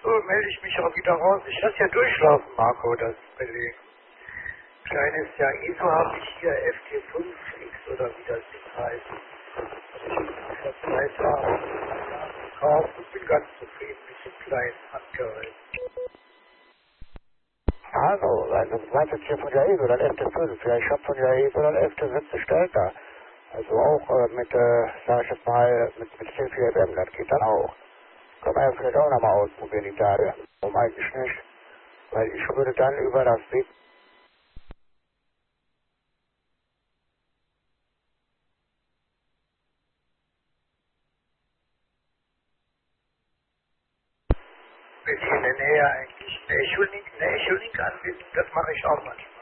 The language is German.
So melde ich mich auch wieder raus. Ich lasse ja durchlaufen, Marco, das Beleg. Kleines ja ISO habe ich hier FT5X oder wie das Ding heißt. Vor 2 Tagen gekauft und bin ganz zufrieden mit dem kleinen Handgerät. Hallo, also du meinst jetzt hier von der ISO, dann FT5. Ja, ich habe von der ISO dann FT7 bestellt da. Also auch mit, sag ich jetzt mal, mit 10.4FM, das geht dann auch. Können wir ja vielleicht auch nochmal ausprobieren, die Tage. Warum eigentlich nicht? Weil ich würde dann über das Weg. Bin ich in der Nähe eigentlich. Eine Echolink anbinden, das mache ich auch manchmal.